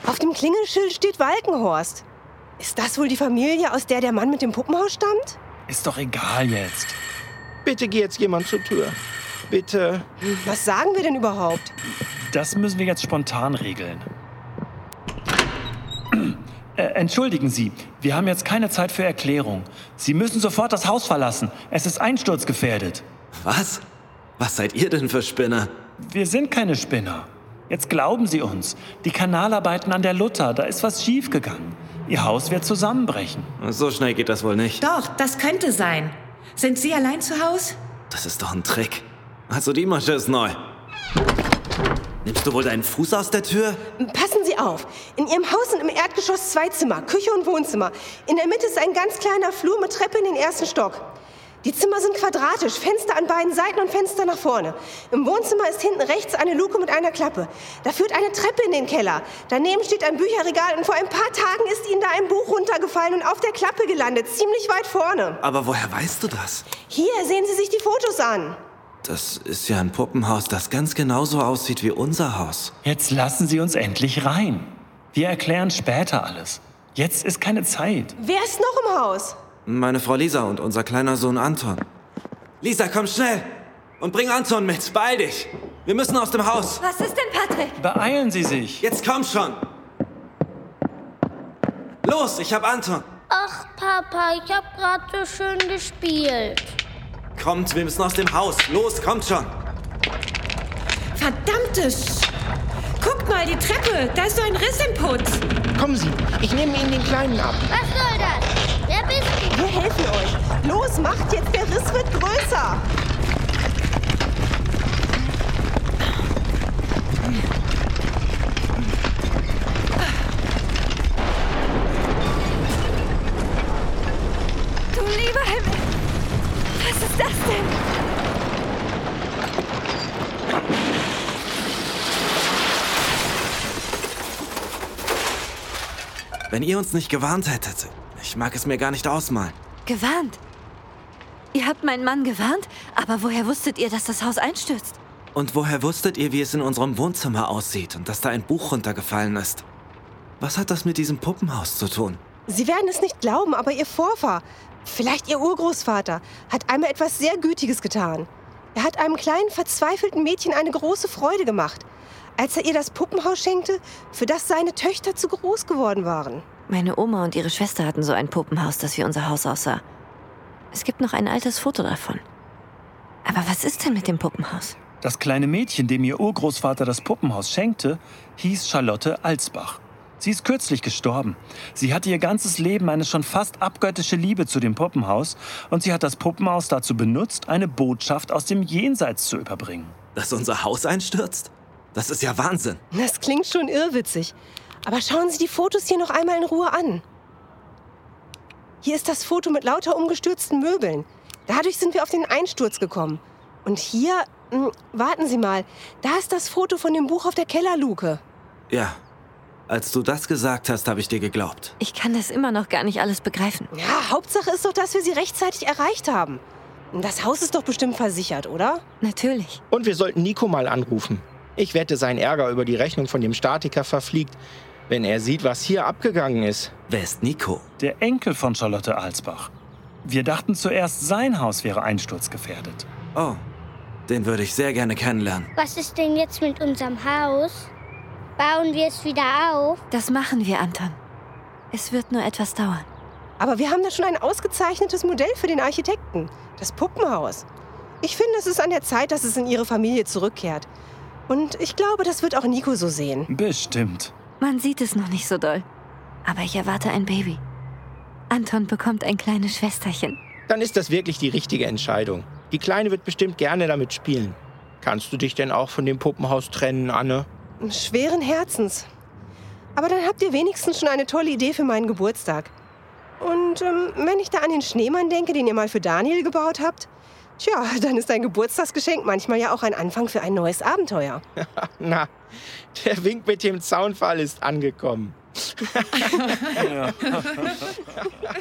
Auf dem Klingelschild steht Walkenhorst. Ist das wohl die Familie, aus der der Mann mit dem Puppenhaus stammt? Ist doch egal jetzt. Bitte geh jetzt jemand zur Tür. Bitte. Was sagen wir denn überhaupt? Das müssen wir jetzt spontan regeln. Entschuldigen Sie, wir haben jetzt keine Zeit für Erklärung. Sie müssen sofort das Haus verlassen. Es ist einsturzgefährdet. Was? Was seid ihr denn für Spinner? Wir sind keine Spinner. Jetzt glauben Sie uns. Die Kanalarbeiten an der Luther, da ist was schiefgegangen. Ihr Haus wird zusammenbrechen. So schnell geht das wohl nicht. Doch, das könnte sein. Sind Sie allein zu Hause? Das ist doch ein Trick. Also die Masche ist neu. Nimmst du wohl deinen Fuß aus der Tür? Passen Sie auf. In Ihrem Haus sind im Erdgeschoss 2 Zimmer, Küche und Wohnzimmer. In der Mitte ist ein ganz kleiner Flur mit Treppe in den 1. Stock. Die Zimmer sind quadratisch, Fenster an beiden Seiten und Fenster nach vorne. Im Wohnzimmer ist hinten rechts eine Luke mit einer Klappe. Da führt eine Treppe in den Keller. Daneben steht ein Bücherregal und vor ein paar Tagen ist Ihnen da ein Buch runtergefallen und auf der Klappe gelandet, ziemlich weit vorne. Aber woher weißt du das? Hier, sehen Sie sich die Fotos an. Das ist ja ein Puppenhaus, das ganz genauso aussieht wie unser Haus. Jetzt lassen Sie uns endlich rein. Wir erklären später alles. Jetzt ist keine Zeit. Wer ist noch im Haus? Meine Frau Lisa und unser kleiner Sohn Anton. Lisa, komm schnell und bring Anton mit. Beeil dich. Wir müssen aus dem Haus. Was ist denn, Patrick? Beeilen Sie sich. Jetzt komm schon. Los, ich hab Anton. Ach, Papa, ich hab gerade so schön gespielt. Kommt, wir müssen aus dem Haus. Los, kommt schon. Verdammtes! Guckt mal, die Treppe. Da ist so ein Riss im Putz. Kommen Sie, ich nehme Ihnen den Kleinen ab. Was soll das? Wer bist du? Wir helfen euch. Los, macht jetzt, der Riss wird größer. Du lieber Himmel! Was ist das denn? Wenn ihr uns nicht gewarnt hättet, ich mag es mir gar nicht ausmalen. Gewarnt? Ihr habt meinen Mann gewarnt? Aber woher wusstet ihr, dass das Haus einstürzt? Und woher wusstet ihr, wie es in unserem Wohnzimmer aussieht und dass da ein Buch runtergefallen ist? Was hat das mit diesem Puppenhaus zu tun? Sie werden es nicht glauben, aber Ihr Vorfahr, vielleicht Ihr Urgroßvater, hat einmal etwas sehr Gütiges getan. Er hat einem kleinen, verzweifelten Mädchen eine große Freude gemacht, als er ihr das Puppenhaus schenkte, für das seine Töchter zu groß geworden waren. Meine Oma und ihre Schwester hatten so ein Puppenhaus, das wie unser Haus aussah. Es gibt noch ein altes Foto davon. Aber was ist denn mit dem Puppenhaus? Das kleine Mädchen, dem ihr Urgroßvater das Puppenhaus schenkte, hieß Charlotte Alsbach. Sie ist kürzlich gestorben. Sie hatte ihr ganzes Leben eine schon fast abgöttische Liebe zu dem Puppenhaus und sie hat das Puppenhaus dazu benutzt, eine Botschaft aus dem Jenseits zu überbringen. Dass unser Haus einstürzt? Das ist ja Wahnsinn. Das klingt schon irrwitzig. Aber schauen Sie die Fotos hier noch einmal in Ruhe an. Hier ist das Foto mit lauter umgestürzten Möbeln. Dadurch sind wir auf den Einsturz gekommen. Und hier, warten Sie mal, da ist das Foto von dem Buch auf der Kellerluke. Ja, als du das gesagt hast, habe ich dir geglaubt. Ich kann das immer noch gar nicht alles begreifen. Ja, Hauptsache ist doch, dass wir sie rechtzeitig erreicht haben. Das Haus ist doch bestimmt versichert, oder? Natürlich. Und wir sollten Nico mal anrufen. Ich wette, sein Ärger über die Rechnung von dem Statiker verfliegt, wenn er sieht, was hier abgegangen ist. Wer ist Nico? Der Enkel von Charlotte Alsbach. Wir dachten zuerst, sein Haus wäre einsturzgefährdet. Oh, den würde ich sehr gerne kennenlernen. Was ist denn jetzt mit unserem Haus? Bauen wir es wieder auf? Das machen wir, Anton. Es wird nur etwas dauern. Aber wir haben da schon ein ausgezeichnetes Modell für den Architekten. Das Puppenhaus. Ich finde, es ist an der Zeit, dass es in Ihre Familie zurückkehrt. Und ich glaube, das wird auch Nico so sehen. Bestimmt. Man sieht es noch nicht so doll. Aber ich erwarte ein Baby. Anton bekommt ein kleines Schwesterchen. Dann ist das wirklich die richtige Entscheidung. Die Kleine wird bestimmt gerne damit spielen. Kannst du dich denn auch von dem Puppenhaus trennen, Anne? Schweren Herzens. Aber dann habt ihr wenigstens schon eine tolle Idee für meinen Geburtstag. Und wenn ich da an den Schneemann denke, den ihr mal für Daniel gebaut habt, tja, dann ist ein Geburtstagsgeschenk manchmal ja auch ein Anfang für ein neues Abenteuer. Na, der Wink mit dem Zaunpfahl ist angekommen. Ja.